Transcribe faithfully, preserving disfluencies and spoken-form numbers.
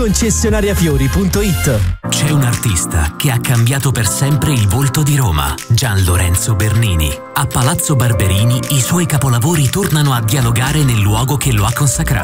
concessionariafiori punto it. C'è un artista che ha cambiato per sempre il volto di Roma, Gian Lorenzo Bernini. A Palazzo Barberini i suoi capolavori tornano a dialogare nel luogo che lo ha consacrato.